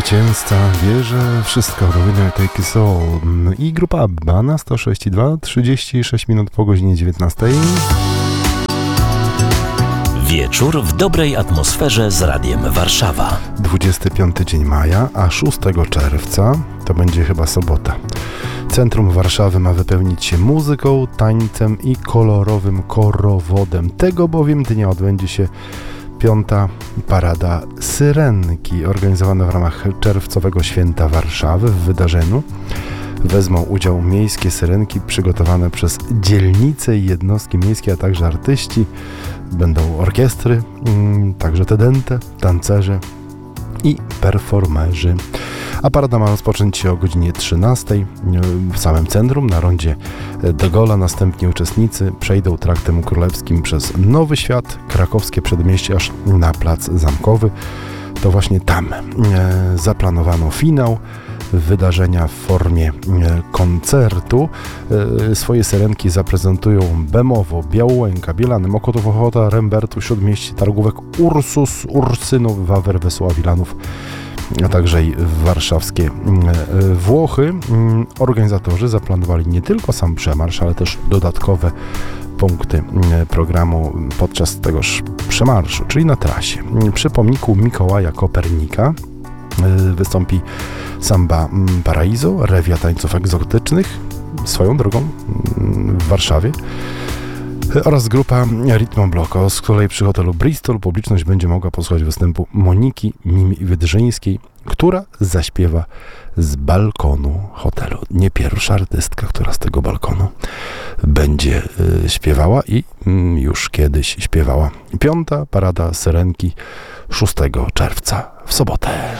Zwycięzca bierze wszystko, The Winner Take It All. I grupa Bana 106,2, 36 minut po godzinie 19. Wieczór w dobrej atmosferze z Radiem Warszawa. 25 dzień maja, a 6 czerwca to będzie chyba sobota. Centrum Warszawy ma wypełnić się muzyką, tańcem i kolorowym korowodem. Tego bowiem dnia odbędzie się 5. Parada Syrenki, organizowana w ramach czerwcowego Święta Warszawy. W wydarzeniu wezmą udział miejskie syrenki przygotowane przez dzielnice i jednostki miejskie, a także artyści. Będą orkiestry, także tedente, tancerze i performerzy. A parada ma rozpocząć się o godzinie 13 w samym centrum, na rondzie de Gaulle'a. Następnie uczestnicy przejdą traktem królewskim przez Nowy Świat, krakowskie przedmieście, aż na Plac Zamkowy. To właśnie tam zaplanowano finał wydarzenia w formie koncertu. Swoje syrenki zaprezentują Bemowo, Białołęka, Bielany, Mokotów, Ochota, Rembertu, Śródmieście, Targówek, Ursus, Ursynów, Wawer, Wesoła, Wilanów, a także i warszawskie Włochy. Organizatorzy zaplanowali nie tylko sam przemarsz, ale też dodatkowe punkty programu podczas tegoż przemarszu, czyli na trasie. Przy pomniku Mikołaja Kopernika wystąpi Samba Paraiso, rewia tańców egzotycznych, swoją drogą w Warszawie, oraz grupa Ritmo Blocco, z której przy hotelu Bristol publiczność będzie mogła posłuchać występu Moniki Mimi-Wydrzyńskiej, która zaśpiewa z balkonu hotelu. Nie pierwsza artystka, która z tego balkonu będzie śpiewała i już kiedyś śpiewała. 5. Parada Syrenki 6 czerwca w sobotę.